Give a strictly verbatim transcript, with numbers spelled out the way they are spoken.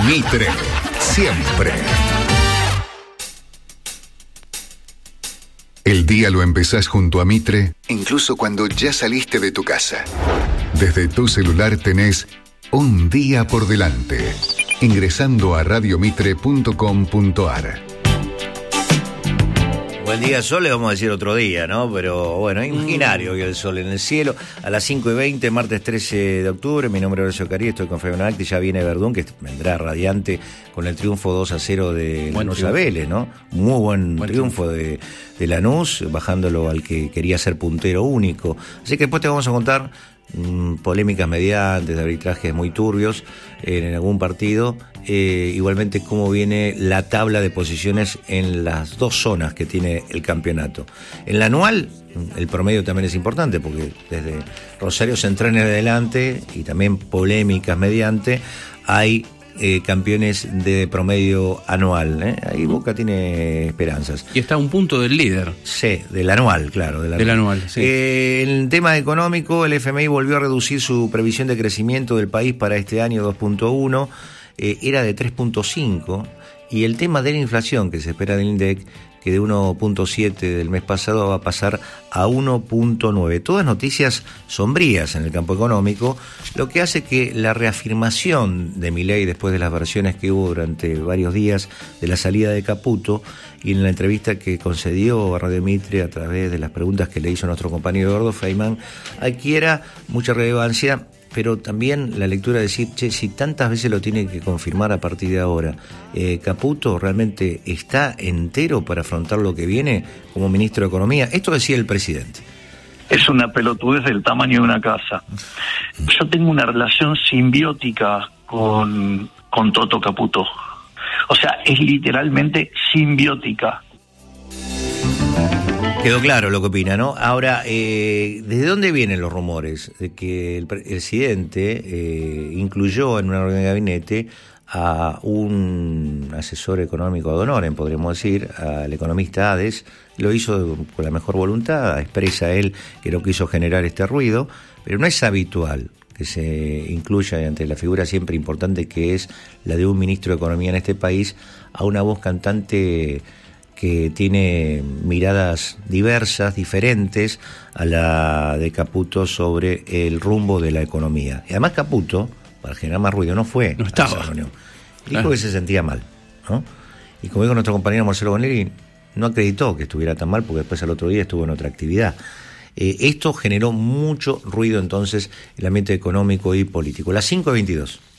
Mitre, siempre. El día lo empezás junto a Mitre, incluso cuando ya saliste de tu casa. Desde tu celular tenés un día por delante, ingresando a radio mitre punto com punto a r. Buen día, sol, le vamos a decir otro día, ¿no? Pero bueno, imaginario hoy el sol en el cielo. A las cinco y veinte, martes trece de octubre, mi nombre es Horacio Carí, estoy con Fabián Acti, ya viene Verdún, que vendrá radiante con el triunfo dos a cero de Lanús a Vélez, ¿no? Muy buen, buen triunfo, triunfo de, de Lanús, bajándolo al que quería ser puntero único. Así que después te vamos a contar mmm, polémicas mediantes, de arbitrajes muy turbios en, en algún partido. Eh, igualmente cómo viene la tabla de posiciones en las dos zonas que tiene el campeonato. En la anual, el promedio también es importante, porque desde Rosario Central en adelante, y también polémicas mediante, hay eh, campeones de promedio anual, ¿eh? Ahí Boca tiene esperanzas. Y está a un punto del líder. Sí, del anual, claro. Del anual, del anual sí. Eh, en el tema económico, el F M I volvió a reducir su previsión de crecimiento del país para este año dos punto uno. Eh, era de tres punto cinco, y el tema de la inflación que se espera del INDEC, que de uno punto siete del mes pasado va a pasar a uno punto nueve. Todas noticias sombrías en el campo económico, lo que hace que la reafirmación de Milei después de las versiones que hubo durante varios días de la salida de Caputo y en la entrevista que concedió a Radio Mitre a través de las preguntas que le hizo nuestro compañero Eduardo Feynman, adquiera mucha relevancia. Pero también la lectura de decir, che, si tantas veces lo tiene que confirmar a partir de ahora, eh, ¿Caputo realmente está entero para afrontar lo que viene como ministro de Economía? Esto decía el presidente. Es una pelotudez del tamaño de una casa. Yo tengo una relación simbiótica con, con Toto Caputo. O sea, es literalmente simbiótica. Quedó claro lo que opina, ¿no? Ahora, eh, ¿desde dónde vienen los rumores de que el presidente eh, incluyó en una reunión de gabinete a un asesor económico ad honorem, podríamos decir, al economista Hades? Lo hizo con la mejor voluntad, expresa él que no quiso generar este ruido, pero no es habitual que se incluya ante la figura siempre importante que es la de un ministro de Economía en este país a una voz cantante que tiene miradas diversas, diferentes a la de Caputo sobre el rumbo de la economía. Y además Caputo, para generar más ruido, no fue no estaba. a esa reunión. Dijo claro. que se sentía mal, ¿no? Y como dijo nuestro compañero Marcelo Bonelli, no acreditó que estuviera tan mal porque después al otro día estuvo en otra actividad. Eh, esto generó mucho ruido entonces en el ambiente económico y político. Las cinco y veintidós.